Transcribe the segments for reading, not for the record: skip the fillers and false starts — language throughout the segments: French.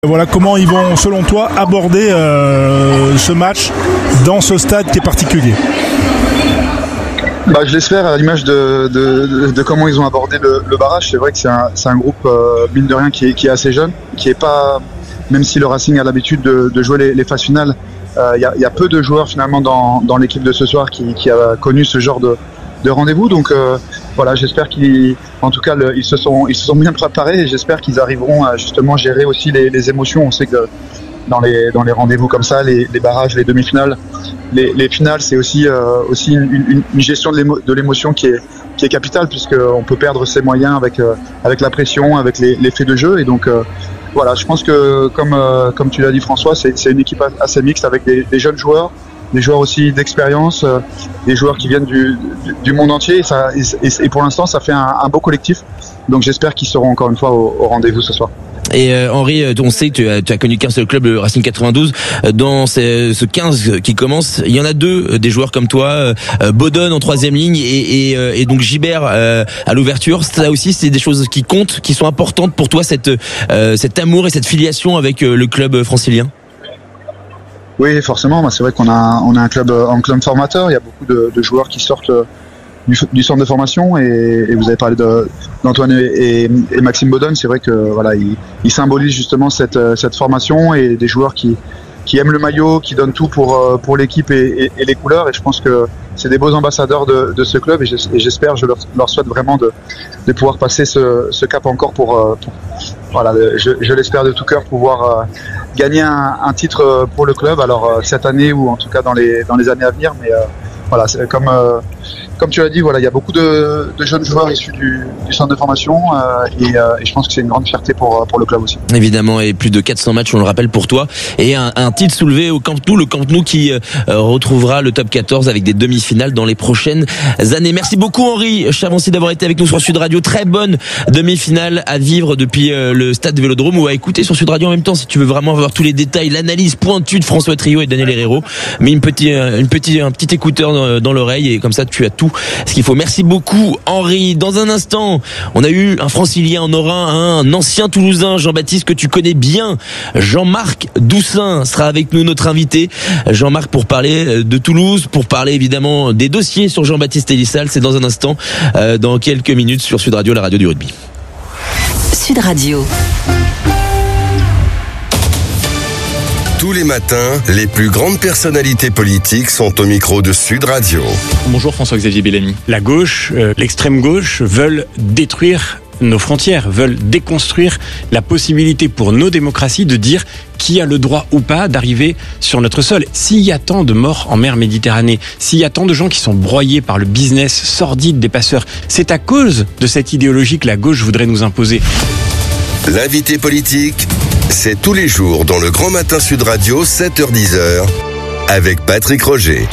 Voilà comment ils vont, selon toi, aborder ce match dans ce stade qui est particulier. Je l'espère à l'image de comment ils ont abordé le barrage. C'est vrai que c'est un groupe, mine de rien, qui est assez jeune, qui est pas, même si le Racing a l'habitude de jouer les phases finales, il y a peu de joueurs finalement dans l'équipe de ce soir qui a connu ce genre de rendez-vous. Donc voilà, j'espère ils se sont bien préparés et j'espère qu'ils arriveront à justement gérer aussi les émotions. On sait que dans les rendez-vous comme ça, les barrages, les demi-finales, les finales, c'est aussi une gestion de l'émotion qui est capitale, puisqu'on peut perdre ses moyens avec la pression, avec les faits de jeu. Et donc voilà, je pense que comme tu l'as dit François, c'est une équipe assez mixte avec des jeunes joueurs, des joueurs aussi d'expérience, des joueurs qui viennent du monde entier. Et pour l'instant, ça fait un beau collectif. Donc j'espère qu'ils seront encore une fois au rendez-vous ce soir. Et Henri, on sait que tu as connu qu'un seul club, le Racing 92. Dans ce 15 qui commence, il y en a deux des joueurs comme toi, Bodon en troisième ligne et donc Gibert à l'ouverture. Ça aussi, c'est des choses qui comptent, qui sont importantes pour toi, cet amour et cette filiation avec le club francilien. Oui, forcément. C'est vrai qu'on a un club formateur. Il y a beaucoup de joueurs qui sortent du centre de formation et vous avez parlé d'Antoine et Maxime Bodon. C'est vrai que voilà, ils symbolisent justement cette formation et des joueurs qui aiment le maillot, qui donnent tout pour l'équipe et les couleurs. Et je pense que c'est des beaux ambassadeurs de ce club et j'espère, je leur souhaite vraiment de pouvoir passer ce cap encore pour voilà, je l'espère de tout cœur, pouvoir gagner un titre pour le club. Alors cette année ou en tout cas dans les années à venir, mais voilà, c'est comme tu l'as dit, voilà, il y a beaucoup de jeunes joueurs issus du centre de formation et je pense que c'est une grande fierté pour le club aussi. Évidemment, et plus de 400 matchs, on le rappelle, pour toi, et un titre soulevé au Camp Nou, le Camp Nou qui retrouvera le top 14 avec des demi-finales dans les prochaines années. Merci beaucoup Henri Chavancy d'avoir été avec nous sur Sud Radio. Très bonne demi-finale à vivre depuis le stade de Vélodrome ou à écouter sur Sud Radio en même temps si tu veux vraiment avoir tous les détails, l'analyse pointue de François Trio et Daniel Herrero. Mais un petit écouteur dans l'oreille et comme ça tu as tout ce qu'il faut. Merci beaucoup Henri. Dans un instant, on a eu un francilien, on aura un ancien Toulousain, Jean-Baptiste, que tu connais bien. Jean-Marc Doussin sera avec nous, notre invité. Jean-Marc, pour parler de Toulouse, pour parler évidemment des dossiers sur Jean-Baptiste Elissalde. C'est dans un instant, dans quelques minutes sur Sud Radio, la radio du rugby. Sud Radio. Tous les matins, les plus grandes personnalités politiques sont au micro de Sud Radio. Bonjour François-Xavier Bellamy. La gauche, l'extrême gauche veulent détruire nos frontières, veulent déconstruire la possibilité pour nos démocraties de dire qui a le droit ou pas d'arriver sur notre sol. S'il y a tant de morts en mer Méditerranée, s'il y a tant de gens qui sont broyés par le business sordide des passeurs, c'est à cause de cette idéologie que la gauche voudrait nous imposer. L'invité politique, c'est tous les jours dans le Grand Matin Sud Radio, 7h-10h, avec Patrick Roger.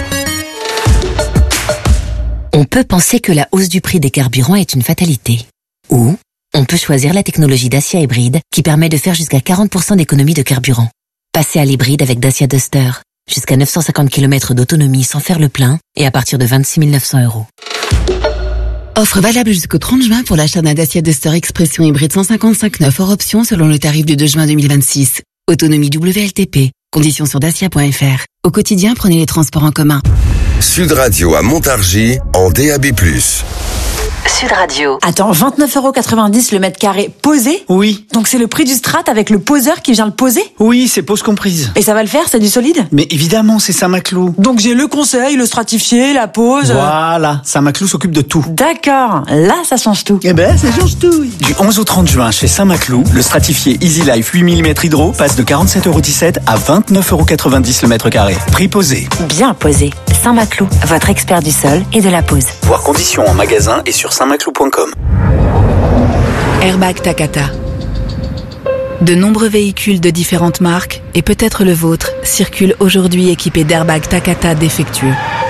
On peut penser que la hausse du prix des carburants est une fatalité. Ou on peut choisir la technologie Dacia Hybride qui permet de faire jusqu'à 40% d'économie de carburant. Passez à l'hybride avec Dacia Duster. Jusqu'à 950 km d'autonomie sans faire le plein et à partir de 26 900 €. Offre valable jusqu'au 30 juin pour l'achat d'un Dacia Duster Expression hybride 155/9 hors option selon le tarif du 2 juin 2026. Autonomie WLTP. Conditions sur dacia.fr. Au quotidien, prenez les transports en commun. Sud Radio à Montargis en DAB+. Sud Radio. Attends, 29,90 € le mètre carré posé ? Oui. Donc c'est le prix du strat avec le poseur qui vient le poser ? Oui, c'est pose comprise. Et ça va le faire, c'est du solide ? Mais évidemment, c'est Saint-Maclou. Donc j'ai le conseil, le stratifié, la pose... Voilà, Saint-Maclou s'occupe de tout. D'accord, là ça change tout. Eh ben, ça change tout. Du 11 au 30 juin, chez Saint-Maclou, le stratifié Easy Life 8 mm hydro passe de 47,17 € à 29,90 € le mètre carré. Prix posé. Bien posé. Saint-Maclou, votre expert du sol et de la pose. Voir conditions en magasin et sur saintmaclou.com. Airbag Takata. De nombreux véhicules de différentes marques, et peut-être le vôtre, circulent aujourd'hui équipés d'airbags Takata défectueux.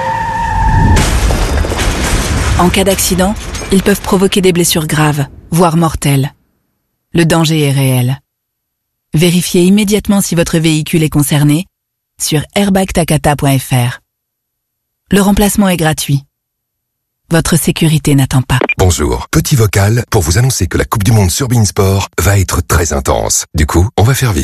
En cas d'accident, ils peuvent provoquer des blessures graves, voire mortelles. Le danger est réel. Vérifiez immédiatement si votre véhicule est concerné sur airbagtakata.fr. Le remplacement est gratuit. Votre sécurité n'attend pas. Bonjour, petit vocal pour vous annoncer que la Coupe du Monde sur beIN Sport va être très intense. Du coup, on va faire vite.